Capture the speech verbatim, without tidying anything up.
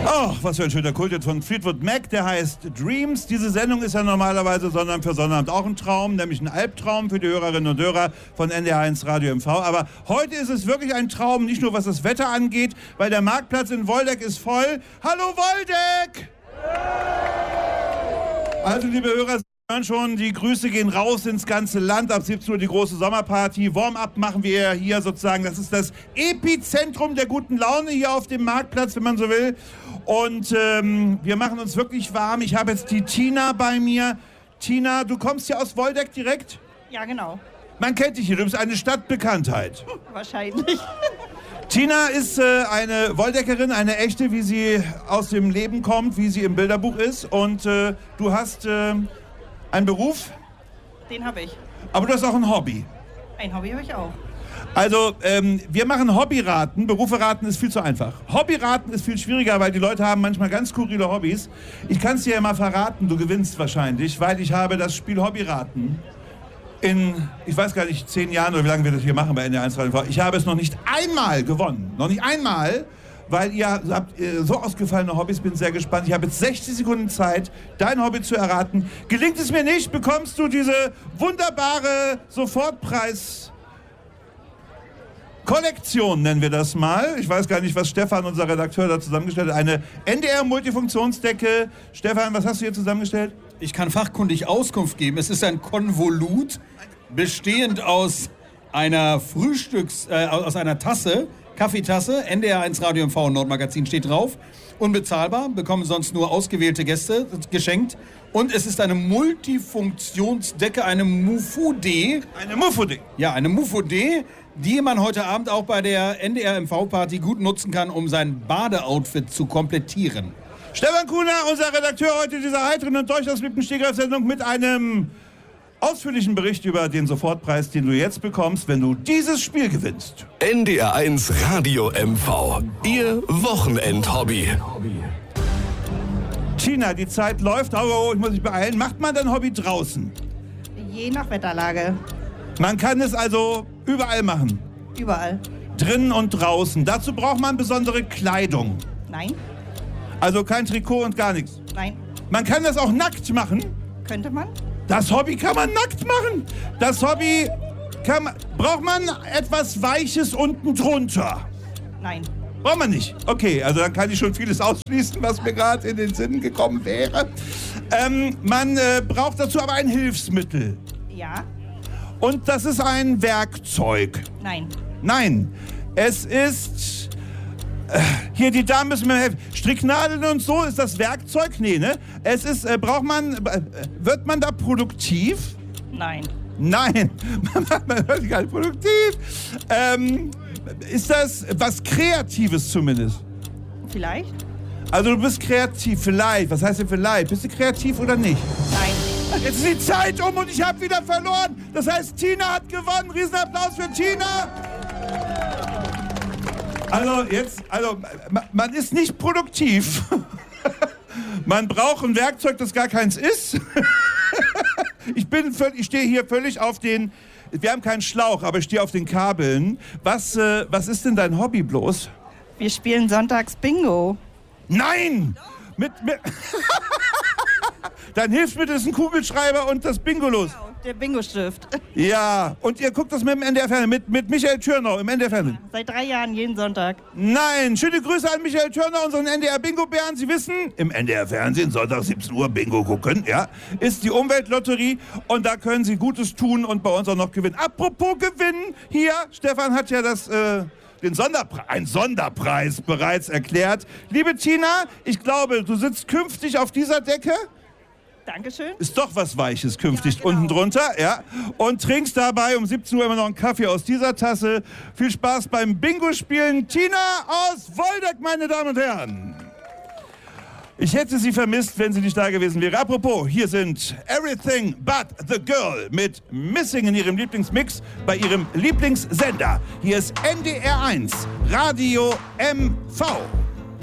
Oh, was für ein schöner Kult jetzt von Fleetwood Mac, der heißt Dreams. Diese Sendung ist ja normalerweise Sonnabend für Sonnabend auch ein Traum, nämlich ein Albtraum für die Hörerinnen und Hörer von N D R eins Radio M V. Aber heute ist es wirklich ein Traum, nicht nur was das Wetter angeht, weil der Marktplatz in Woldeck ist voll. Hallo Woldeck! Also, liebe Hörer, Sie hören schon, die Grüße gehen raus ins ganze Land. Ab siebzehn Uhr die große Sommerparty. Warm-up machen wir hier sozusagen. Das ist das Epizentrum der guten Laune hier auf dem Marktplatz, wenn man so will. Und ähm, wir machen uns wirklich warm. Ich habe jetzt die Tina bei mir. Tina, du kommst ja aus Woldeck direkt? Ja, genau. Man kennt dich hier, du bist eine Stadtbekanntheit. Wahrscheinlich. Tina ist äh, eine Woldeckerin, eine echte, wie sie aus dem Leben kommt, wie sie im Bilderbuch ist. Und äh, du hast äh, einen Beruf? Den habe ich. Aber du hast auch ein Hobby. Ein Hobby habe ich auch. Also, ähm, wir machen Hobbyraten. Berufe raten ist viel zu einfach. Hobbyraten ist viel schwieriger, weil die Leute haben manchmal ganz skurrile Hobbys. Ich kann es dir ja mal verraten, du gewinnst wahrscheinlich, weil ich habe das Spiel Hobbyraten in, ich weiß gar nicht, zehn Jahren oder wie lange wir das hier machen bei N D R eins Radio M V. Ich habe es noch nicht einmal gewonnen. Noch nicht einmal, weil ihr habt äh, so ausgefallene Hobbys. Bin sehr gespannt. Ich habe jetzt sechzig Sekunden Zeit, dein Hobby zu erraten. Gelingt es mir nicht, bekommst du diese wunderbare Sofortpreis Kollektion, nennen wir das mal. Ich weiß gar nicht, was Stefan, unser Redakteur, da zusammengestellt hat. Eine N D R-Multifunktionsdecke. Stefan, was hast du hier zusammengestellt? Ich kann fachkundig Auskunft geben. Es ist ein Konvolut, bestehend aus einer Frühstücks... Äh, aus einer Tasse, Kaffeetasse, N D R eins Radio M V Nordmagazin steht drauf. Unbezahlbar, bekommen sonst nur ausgewählte Gäste geschenkt. Und es ist eine Multifunktionsdecke, eine Mufo-D. Eine Mufo-D? Ja, eine Mufo-D, die man heute Abend auch bei der N D R M V-Party gut nutzen kann, um sein Badeoutfit zu komplettieren. Stefan Kuhner, unser Redakteur heute dieser heiteren und durchaus liebten Stegreif-Sendung mit einem ausführlichen Bericht über den Sofortpreis, den du jetzt bekommst, wenn du dieses Spiel gewinnst. N D R eins Radio M V, Ihr Wochenend-Hobby. Tina, die Zeit läuft, oh, ich muss mich beeilen. Macht man dein Hobby draußen? Je nach Wetterlage. Man kann es also überall machen? Überall. Drinnen und draußen. Dazu braucht man besondere Kleidung? Nein. Also kein Trikot und gar nichts? Nein. Man kann das auch nackt machen? Könnte man? Das Hobby kann man nackt machen. Das Hobby kann man... Braucht man etwas Weiches unten drunter? Nein. Braucht man nicht. Okay, also dann kann ich schon vieles ausschließen, was mir gerade in den Sinn gekommen wäre. Ähm, man äh, braucht dazu aber ein Hilfsmittel. Ja. Und das ist ein Werkzeug. Nein. Nein, es ist... Äh, hier, die Damen müssen mir helfen. Stricknadeln und so, ist das Werkzeug? Nee, ne? Es ist, äh, braucht man... Äh, wird man da produktiv? Nein. Nein, man wird gar nicht produktiv. Ähm, ist das was Kreatives zumindest? Vielleicht. Also du bist kreativ, vielleicht. Was heißt denn vielleicht? Bist du kreativ oder nicht? Nein. Jetzt ist die Zeit um und ich habe wieder verloren. Das heißt, Tina hat gewonnen. Riesenapplaus für Tina. Also jetzt, also man ist nicht produktiv. Man braucht ein Werkzeug, das gar keins ist. Ich bin, ich stehe hier völlig auf den, wir haben keinen Schlauch, aber ich stehe auf den Kabeln. Was, äh, was ist denn dein Hobby bloß? Wir spielen sonntags Bingo. Nein! Mit, mit Dein Hilfsmittel ist ein Kugelschreiber und das Bingo-Los. Genau, der Bingo-Stift. Ja, und ihr guckt das mit dem N D R-Fernsehen, mit, mit Michael Thürnau im N D R-Fernsehen. Seit drei Jahren, jeden Sonntag. Nein, schöne Grüße an Michael Thürnau, unseren N D R-Bingo-Bären. Sie wissen, im N D R-Fernsehen, Sonntag siebzehn Uhr Bingo gucken, ja, ist die Umweltlotterie und da können Sie Gutes tun und bei uns auch noch gewinnen. Apropos gewinnen, hier, Stefan hat ja das... Äh, den Sonderpreis, ein Sonderpreis bereits erklärt. Liebe Tina, ich glaube, du sitzt künftig auf dieser Decke. Dankeschön. Ist doch was Weiches künftig ja, genau. Unten drunter, ja. Und trinkst dabei um siebzehn Uhr immer noch einen Kaffee aus dieser Tasse. Viel Spaß beim Bingo-Spielen. Tina aus Woldeck, meine Damen und Herren. Ich hätte sie vermisst, wenn sie nicht da gewesen wäre. Apropos, hier sind Everything But The Girl mit Missing in ihrem Lieblingsmix bei ihrem Lieblingssender. Hier ist N D R eins Radio M V.